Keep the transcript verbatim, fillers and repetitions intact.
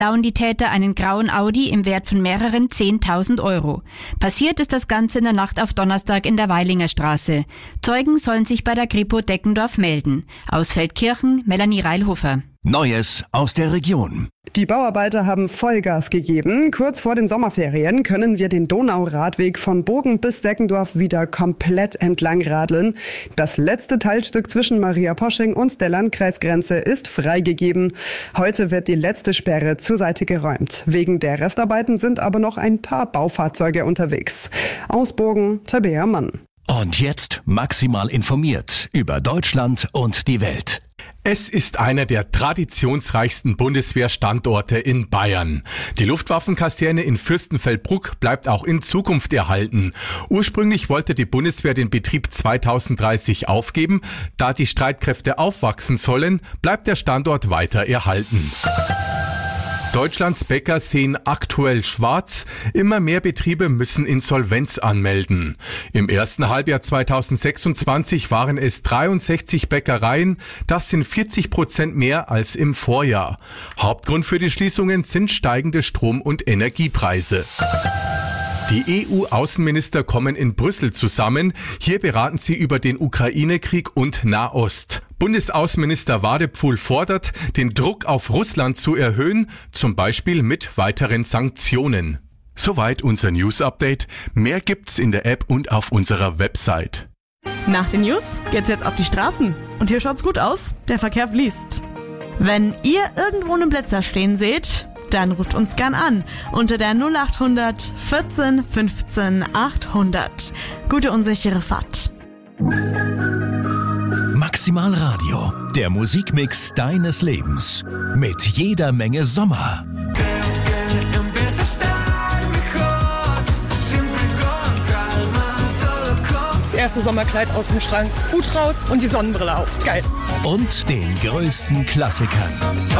klauen die Täter einen grauen Audi im Wert von mehreren zehntausend Euro. Passiert ist das Ganze in der Nacht auf Donnerstag in der Weilinger Straße. Zeugen sollen sich bei der Kripo Deckendorf melden. Aus Feldkirchen, Melanie Reilhofer. Neues aus der Region. Die Bauarbeiter haben Vollgas gegeben. Kurz vor den Sommerferien können wir den Donauradweg von Bogen bis Deckendorf wieder komplett entlang radeln. Das letzte Teilstück zwischen Maria-Posching und der Landkreisgrenze ist freigegeben. Heute wird die letzte Sperre zur Seite geräumt. Wegen der Restarbeiten sind aber noch ein paar Baufahrzeuge unterwegs. Aus Bogen, Tabea Mann. Und jetzt maximal informiert über Deutschland und die Welt. Es ist einer der traditionsreichsten Bundeswehrstandorte in Bayern. Die Luftwaffenkaserne in Fürstenfeldbruck bleibt auch in Zukunft erhalten. Ursprünglich wollte die Bundeswehr den Betrieb zweitausenddreißig aufgeben. Da die Streitkräfte aufwachsen sollen, bleibt der Standort weiter erhalten. Deutschlands Bäcker sehen aktuell schwarz. Immer mehr Betriebe müssen Insolvenz anmelden. Im ersten Halbjahr zweitausendsechsundzwanzig waren es dreiundsechzig Bäckereien. Das sind vierzig Prozent mehr als im Vorjahr. Hauptgrund für die Schließungen sind steigende Strom- und Energiepreise. Die E U-Außenminister kommen in Brüssel zusammen. Hier beraten sie über den Ukraine-Krieg und Nahost. Bundesaußenminister Wadepfuhl fordert, den Druck auf Russland zu erhöhen, zum Beispiel mit weiteren Sanktionen. Soweit unser News-Update. Mehr gibt's in der App und auf unserer Website. Nach den News geht's jetzt auf die Straßen. Und hier schaut's gut aus. Der Verkehr fließt. Wenn ihr irgendwo einen Blitzer stehen seht, dann ruft uns gern an unter der null achthundert vierzehn fünfzehn achthundert. Gute und sichere Fahrt. Maximal Radio, der Musikmix deines Lebens. Mit jeder Menge Sommer. Das erste Sommerkleid aus dem Schrank, Hut raus und die Sonnenbrille auf. Geil. Und den größten Klassikern.